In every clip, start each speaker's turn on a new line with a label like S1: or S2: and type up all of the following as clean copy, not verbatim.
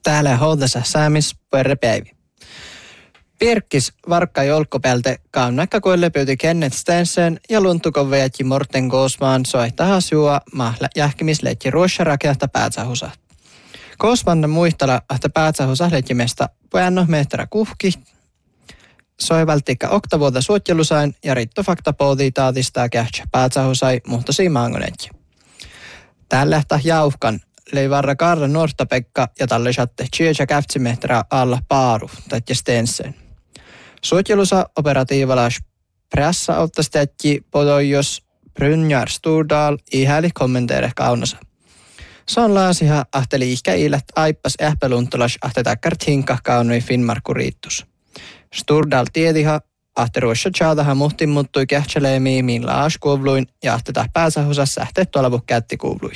S1: Täällä houdassa saamis perrepäivi. Pirkkis varkka jolkkopäältä kaunakka koille pyytyi Kenneth Stensen ja luntukoveäki Morten Kosman soittaa juo mahla jähkimisleikki ruossa rakeahta päätsähusa. Kosman muistella, että päätsähusa leikimesta pojanno mehtärä kuhki. Soivaltikka oktavuota suotjelusain ja riittofakta pohdii taatistaa kähtsä päätsähusai muhtosi maangonetki. Tällä jauhkan lei varra Karla Nortapekka ja talle satte Chiesa käftsimehterä alla paaru tätjä Stensen. Suotjelusa operatiivalas pressa ottastetti podojos Brynjar Stordal ihäli kommenteere kaunasa. Son laasiha ahteli ihkä iilät aippas ähpeluntulas ahtetakkart hinka kaunui Finnmarkku riittus. Stordal tiediha ahteruissa tjaadaha muhtin muuttui kähtseleemiin miin laaskuovluin ja ahteta pääsähusas sähteet tuolla kättikuuvluin.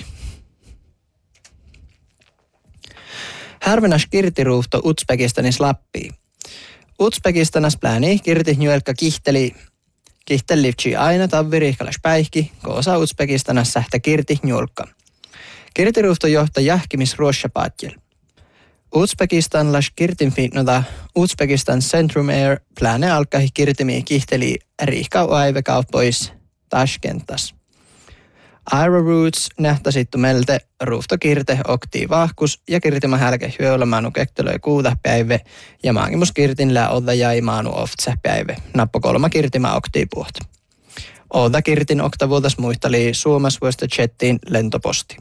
S1: Härvenäs kirtiruuhto Uzbekistanis Lappiin. Uzbekistanas plääni kirti nyelkka kihtellivtsi aina tavvirihkalas päihki, koosa Uzbekistanas sähtä kirti nyolkka. Kirtiruuhto johtaa jähkimis ruossapatjel. Uzbekistanlas kirtinfinnota Uzbekistan Centrum Air plääne alkahi kirtimi kihteli riihka aivekau pois Tashkentas. Aeroroots nähtäsittu melte ruuhtokirte oktii vahkus ja kirtima hälke hyölämaanu kektelöi kuudapäivä ja maangimus kirtin lää odda jäi maanu oftsäpäivä. Nappo 3 kirtima oktii puht. Odda kirtin oktavuotas muistali Suomasvuosta chattiin lentoposti.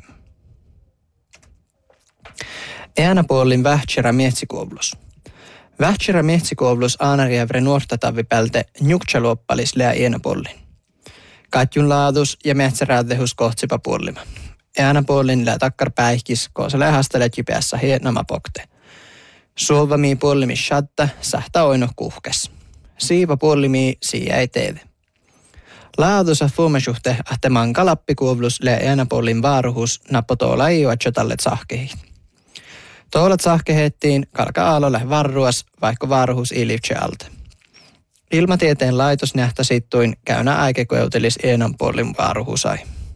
S1: Äänapuolin Vähtsärä miehtsikuovlus. Vähtsärä miehtsikuovlus aanarjävre nuortatavipälte njukchaluoppalis lää äänapuolin. Katjun laadus ja metsärädehus kohtsipä puolima. Äänapuolin lää takkar päihkis, koosa lää hastelee kipeässä hienama pokte. Suovamii puolimi shatta, sähtä oino kuhkes. Siiva puolimi siia ei teeve. Laadusa fuomesuhte ahte manka lappikuovlus lää äänapuolin vaaruhus nappo tuolla ei juotsa tallet sahkehit. Tuolat sahkehettiin kalka aalolle varruas, vaikka vaaruhus ilivtse alta. Ilmatieteen laitos nähtäsittuin käynä aikekeutelis eenanpuolin vaaruhusai.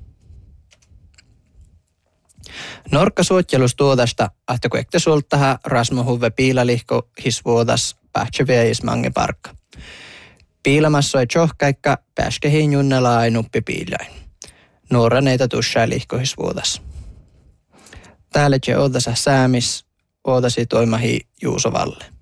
S1: Norkka suotjelustuodasta ahte kuekte sultaha rasmohuve piilalihko hisvuodas pähtseveis mange parkka. Piilamassoi tjohkaikka pääskehin junnelaa nuppi piilain. Nuora neitä tussai lihko hisvuodas. Täällä je odasa säämis odasi toimahi Juuso Valle.